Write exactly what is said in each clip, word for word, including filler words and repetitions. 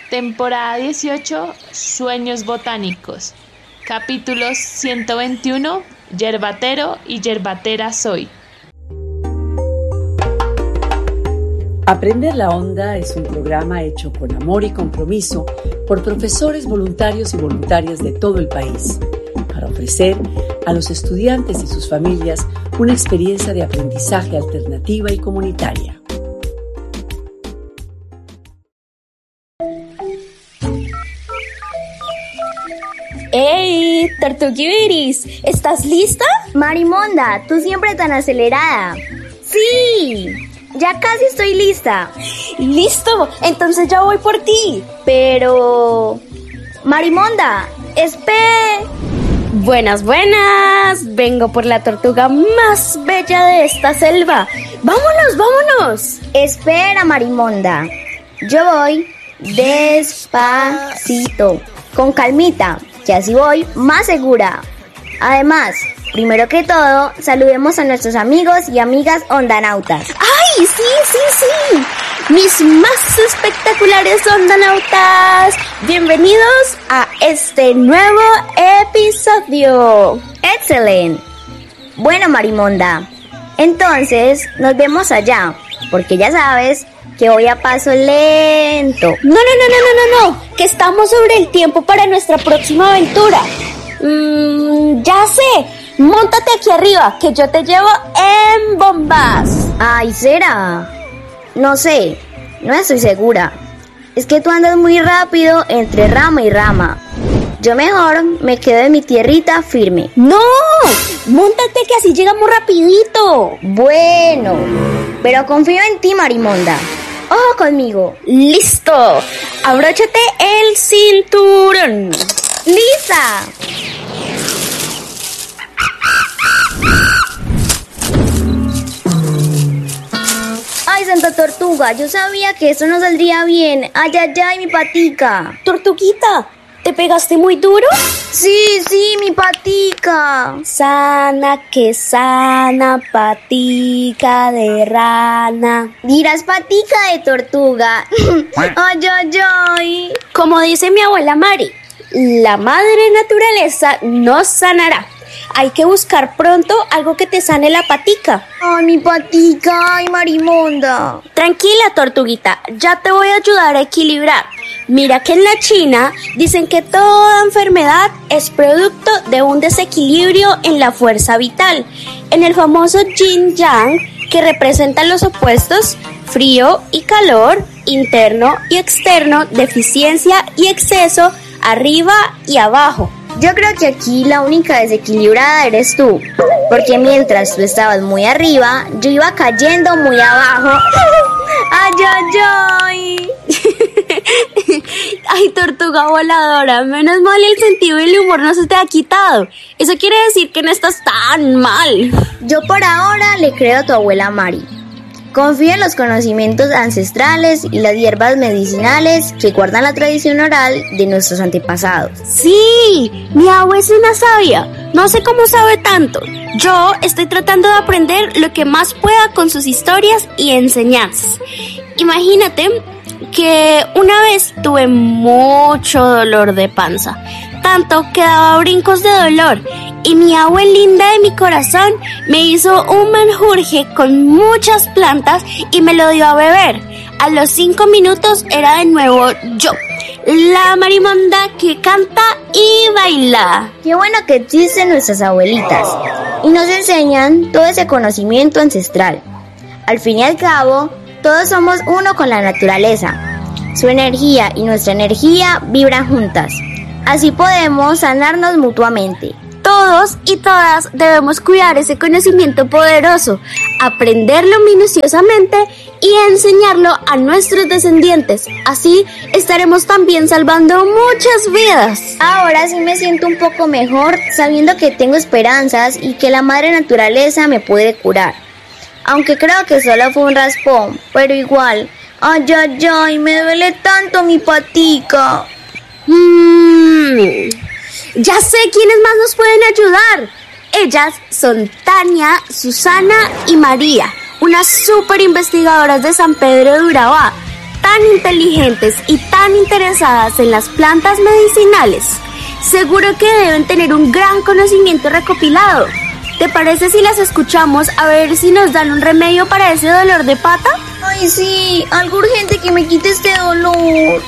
Temporada dieciocho, Sueños botánicos. Capítulos ciento veintiuno, Yerbatero y Yerbatera soy. Aprender la Onda es un programa hecho con amor y compromiso por profesores voluntarios y voluntarias de todo el país, para ofrecer a los estudiantes y sus familias una experiencia de aprendizaje alternativa y comunitaria. ¡Ey, Tortuguiris! ¿Estás lista? Marimonda, tú siempre tan acelerada. ¡Sí! Ya casi estoy lista. ¡Listo! Entonces ya voy por ti. Pero... Marimonda, espé... Buenas, buenas. Vengo por la tortuga más bella de esta selva. ¡Vámonos, vámonos! Espera, Marimonda. Yo voy despacito, con calmita, que así voy más segura. Además, primero que todo, saludemos a nuestros amigos y amigas ondanautas. ¡Ay, sí, sí, sí! Mis más espectaculares ondanautas, bienvenidos a este nuevo episodio. ¡Excelente! Bueno, Marimonda, entonces nos vemos allá, porque ya sabes que voy a paso lento. No, no, no, no, no, no, no, que estamos sobre el tiempo para nuestra próxima aventura. Mmm, ya sé, móntate aquí arriba, que yo te llevo en bombas. Ay, ¿será? No sé, no estoy segura. Es que tú andas muy rápido entre rama y rama. Yo mejor me quedo en mi tierrita firme. ¡No! Móntate que así llegamos rapidito. Bueno, pero confío en ti, Marimonda. ¡Ojo conmigo! ¡Listo! Abróchate el cinturón. ¡Lista! ¡Ay, Santa Tortuga! Yo sabía que esto no saldría bien. ¡Ay, ay, ay, mi patica! Tortuguita, ¿te pegaste muy duro? Sí, sí, mi patica. Sana que sana, patica de rana. Dirás patica de tortuga. Ay, ay, ay. Como dice mi abuela Mari, la madre naturaleza nos sanará. Hay que buscar pronto algo que te sane la patica. Ay, mi patica, ay, Marimonda. Tranquila, tortuguita, ya te voy a ayudar a equilibrar. Mira que en la China dicen que toda enfermedad es producto de un desequilibrio en la fuerza vital, en el famoso yin yang, que representan los opuestos, frío y calor, interno y externo, deficiencia y exceso, arriba y abajo. Yo creo que aquí la única desequilibrada eres tú, porque mientras tú estabas muy arriba, yo iba cayendo muy abajo. ¡Ay, ay, ay! Ay, tortuga voladora, menos mal el sentido del humor no se te ha quitado. Eso quiere decir que no estás tan mal. Yo por ahora le creo a tu abuela Mari. Confío en los conocimientos ancestrales y las hierbas medicinales que guardan la tradición oral de nuestros antepasados. Sí, mi abuela es una sabia. No sé cómo sabe tanto. Yo estoy tratando de aprender lo que más pueda con sus historias y enseñanzas. Imagínate que una vez tuve mucho dolor de panza, tanto que daba brincos de dolor, y mi abuela linda de mi corazón me hizo un menjurje con muchas plantas y me lo dio a beber. A los cinco minutos era de nuevo yo, la Marimonda que canta y baila. Qué bueno que existen nuestras abuelitas y nos enseñan todo ese conocimiento ancestral. Al fin y al cabo, todos somos uno con la naturaleza. Su energía y nuestra energía vibran juntas. Así podemos sanarnos mutuamente. Todos y todas debemos cuidar ese conocimiento poderoso, aprenderlo minuciosamente y enseñarlo a nuestros descendientes. Así estaremos también salvando muchas vidas. Ahora sí me siento un poco mejor sabiendo que tengo esperanzas y que la madre naturaleza me puede curar. Aunque creo que solo fue un raspón, pero igual. Ay, ay, ay, me duele tanto mi patica. Mmm... Ya sé quiénes más nos pueden ayudar. Ellas son Tania, Susana y María, unas súper investigadoras de San Pedro de Urabá. tan inteligentes y tan interesadas en las plantas medicinales, seguro que deben tener un gran conocimiento recopilado. ¿Te parece si las escuchamos a ver si nos dan un remedio para ese dolor de pata? Ay, sí, algo urgente que me quite este dolor.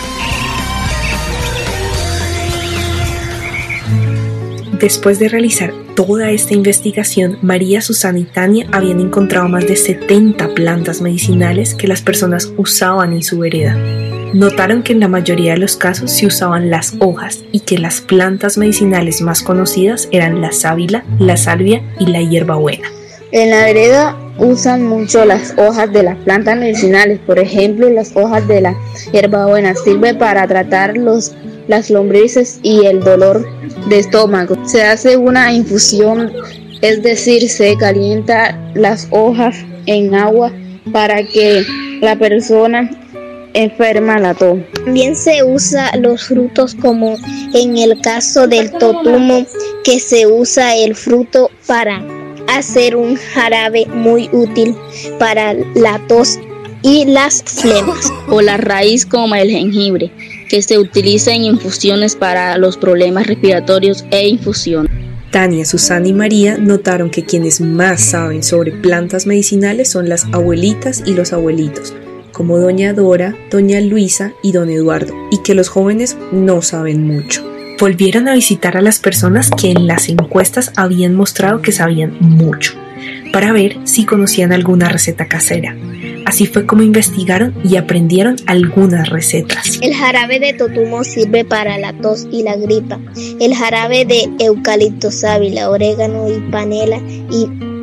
Después de realizar toda esta investigación, María, Susana y Tania habían encontrado más de setenta plantas medicinales que las personas usaban en su vereda. Notaron que en la mayoría de los casos se usaban las hojas y que las plantas medicinales más conocidas eran la sábila, la salvia y la hierbabuena. En la vereda usan mucho las hojas de las plantas medicinales. Por ejemplo, las hojas de la hierbabuena sirve para tratar los, las lombrices y el dolor de estómago. Se hace una infusión, es decir, se calienta las hojas en agua para que la persona enferma la tome. También se usa los frutos, como en el caso del totumo, que se usa el fruto para hacer un jarabe muy útil para la tos y las flemas. O la raíz, como el jengibre, que se utiliza en infusiones para los problemas respiratorios e infusión. Tania, Susana y María notaron que quienes más saben sobre plantas medicinales son las abuelitas y los abuelitos, como doña Dora, doña Luisa y don Eduardo, y que los jóvenes no saben mucho. Volvieron a visitar a las personas que en las encuestas habían mostrado que sabían mucho, para ver si conocían alguna receta casera. Así fue como investigaron y aprendieron algunas recetas. El jarabe de totumo sirve para la tos y la gripa. El jarabe de eucalipto, sábila, orégano y panela y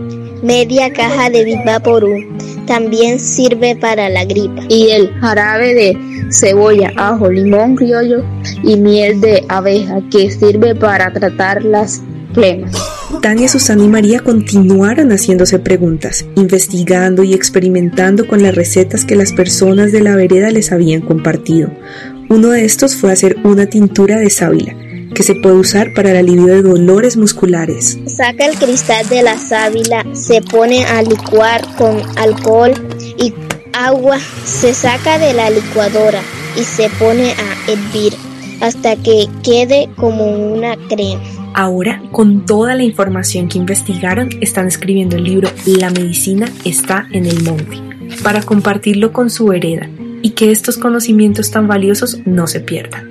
media caja de Big Vaporub también sirve para la gripa. Y el jarabe de cebolla, ajo, limón criollo y miel de abeja, que sirve para tratar las flemas. Tania, Susana y María continuaron haciéndose preguntas, investigando y experimentando con las recetas que las personas de la vereda les habían compartido. Uno de estos fue hacer una tintura de sábila, que se puede usar para el alivio de dolores musculares. Saca el cristal de la sábila, se pone a licuar con alcohol y agua, se saca de la licuadora y se pone a hervir hasta que quede como una crema. Ahora, con toda la información que investigaron, están escribiendo el libro La medicina está en el monte, para compartirlo con su vereda y que estos conocimientos tan valiosos no se pierdan.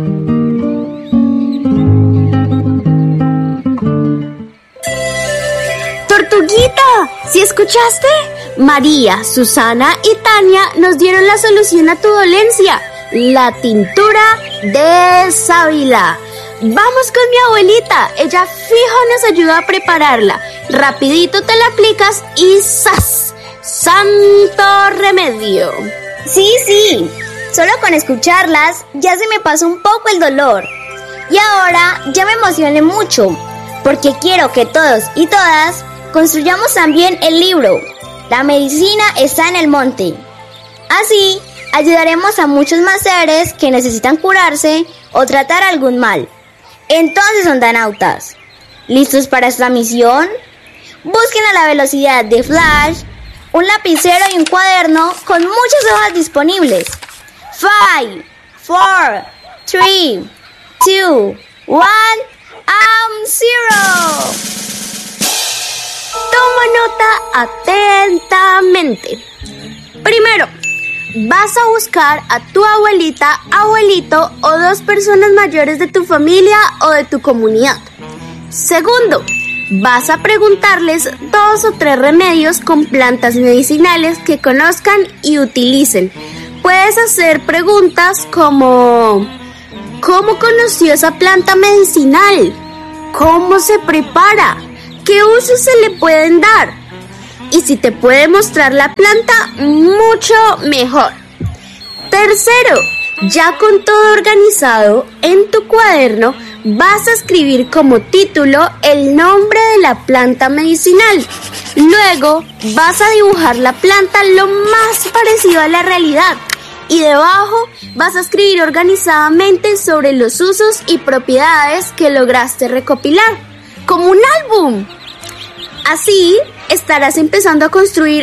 ¡Tortuguita! ¿Sí escuchaste? María, Susana y Tania nos dieron la solución a tu dolencia, la tintura de sábila. Vamos con mi abuelita, ella fijo nos ayuda a prepararla. Rapidito te la aplicas y ¡zas! ¡Santo remedio! Sí, sí, solo con escucharlas ya se me pasó un poco el dolor. Y ahora ya me emocioné mucho, porque quiero que todos y todas construyamos también el libro La medicina está en el monte. Así ayudaremos a muchos más seres que necesitan curarse o tratar algún mal. Entonces, ondanautas, ¿listos para esta misión? Busquen a la velocidad de Flash un lapicero y un cuaderno con muchas hojas disponibles. Five, four, three, two, one, and zero. Toma nota atentamente. Primero, vas a buscar a tu abuelita, abuelito o dos personas mayores de tu familia o de tu comunidad. Segundo, vas a preguntarles dos o tres remedios con plantas medicinales que conozcan y utilicen. Puedes hacer preguntas como: ¿cómo conoció esa planta medicinal? ¿Cómo se prepara? ¿Qué usos se le pueden dar? Y si te puede mostrar la planta, mucho mejor. Tercero, ya con todo organizado en tu cuaderno, vas a escribir como título el nombre de la planta medicinal. Luego vas a dibujar la planta lo más parecido a la realidad. Y debajo vas a escribir organizadamente sobre los usos y propiedades que lograste recopilar, como un álbum. Así estarás empezando a construir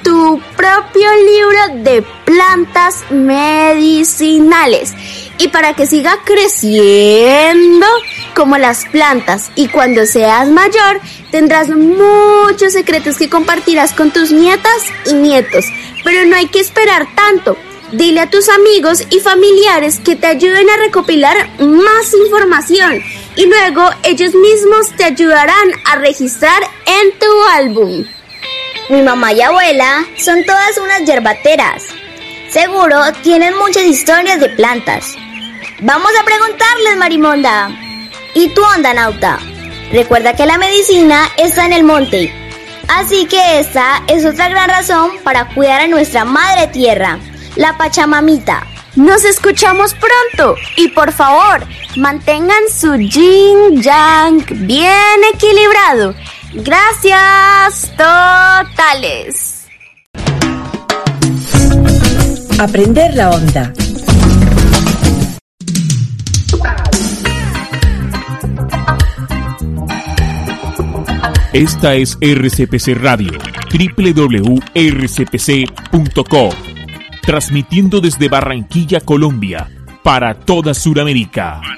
tu propio libro de plantas medicinales y para que siga creciendo como las plantas, y cuando seas mayor tendrás muchos secretos que compartirás con tus nietas y nietos. Pero no hay que esperar tanto. Dile a tus amigos y familiares que te ayuden a recopilar más información y luego ellos mismos te ayudarán a registrar en tu álbum. Mi mamá y abuela son todas unas yerbateras. Seguro tienen muchas historias de plantas. Vamos a preguntarles, Marimonda. ¿Y tú, Ondanauta? Recuerda que la medicina está en el monte. Así que esta es otra gran razón para cuidar a nuestra madre tierra, la Pachamamita. Nos escuchamos pronto y por favor, mantengan su yin yang bien equilibrado. Gracias totales. Aprender la onda. Esta es R C P C Radio, doble u doble u doble u punto r c p c punto co, transmitiendo desde Barranquilla, Colombia, para toda Sudamérica.